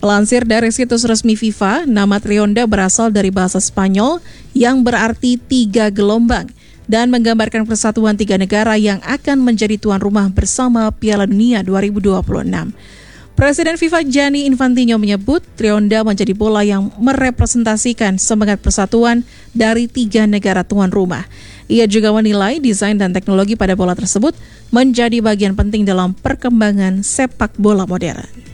Melansir dari situs resmi FIFA, nama Trionda berasal dari bahasa Spanyol yang berarti 3 gelombang dan menggambarkan persatuan 3 negara yang akan menjadi tuan rumah bersama Piala Dunia 2026. Presiden FIFA Gianni Infantino menyebut Trionda menjadi bola yang merepresentasikan semangat persatuan dari 3 negara tuan rumah. Ia juga menilai desain dan teknologi pada bola tersebut menjadi bagian penting dalam perkembangan sepak bola modern.